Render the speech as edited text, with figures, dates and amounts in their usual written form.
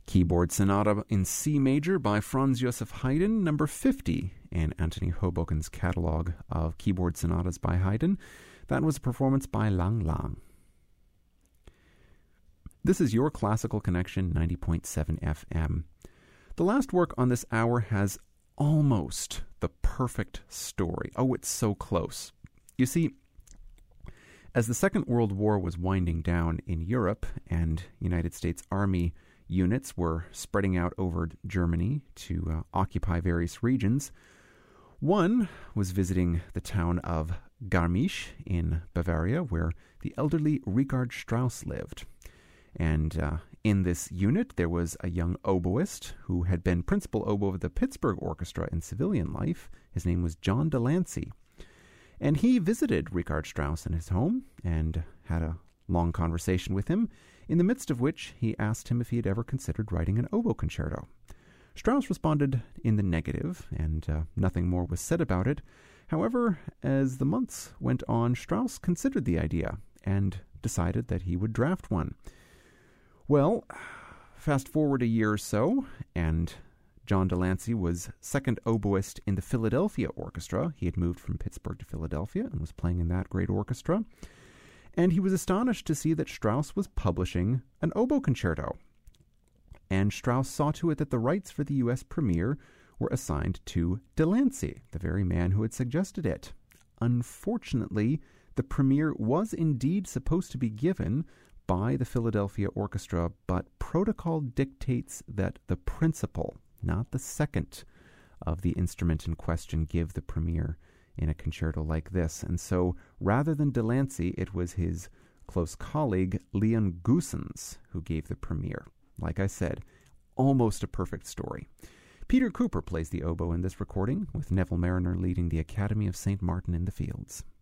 Keyboard Sonata in C major by Franz Joseph Haydn, number 50 in Anthony Hoboken's catalog of keyboard sonatas by Haydn. That was a performance by Lang Lang. This is your Classical Connection 90.7 FM. The last work on this hour has almost the perfect story. Oh, it's so close. You see, as the Second World War was winding down in Europe and United States Army units were spreading out over Germany to occupy various regions, one was visiting the town of Garmisch in Bavaria, where the elderly Richard Strauss lived. And in this unit, there was a young oboist who had been principal oboe of the Pittsburgh Orchestra in civilian life. His name was John Delancey. And he visited Richard Strauss in his home and had a long conversation with him, in the midst of which he asked him if he had ever considered writing an oboe concerto. Strauss responded in the negative, and nothing more was said about it. However, as the months went on, Strauss considered the idea and decided that he would draft one. Well, fast forward a year or so, and John Delancey was second oboist in the Philadelphia Orchestra. He had moved from Pittsburgh to Philadelphia and was playing in that great orchestra. And he was astonished to see that Strauss was publishing an oboe concerto. And Strauss saw to it that the rights for the U.S. premiere were assigned to Delancey, the very man who had suggested it. Unfortunately, the premiere was indeed supposed to be given by the Philadelphia Orchestra, but protocol dictates that the principal, not the second of the instrument in question, give the premiere in a concerto like this. And so, rather than Delancey, it was his close colleague, Leon Goossens, who gave the premiere. Like I said, almost a perfect story. Peter Cooper plays the oboe in this recording, with Neville Marriner leading the Academy of St. Martin in the Fields.